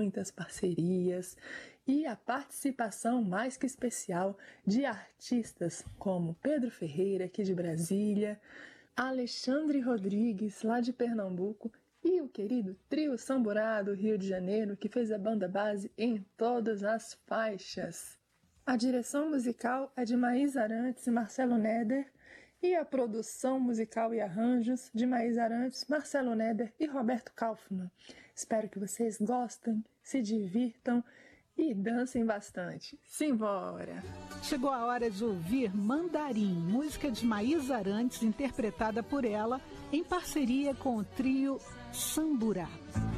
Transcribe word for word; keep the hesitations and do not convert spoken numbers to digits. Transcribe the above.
muitas parcerias e a participação mais que especial de artistas como Pedro Ferreira, aqui de Brasília, Alexandre Rodrigues, lá de Pernambuco, e o querido Trio Samburá do Rio de Janeiro, que fez a banda base em todas as faixas. A direção musical é de Maís Arantes e Marcelo Neder, e a produção musical e arranjos de Maís Arantes, Marcelo Neder e Roberto Kaufmann. Espero que vocês gostem, se divirtam e dancem bastante. Simbora! Chegou a hora de ouvir Mandarim, música de Maís Arantes, interpretada por ela em parceria com o trio Samburá.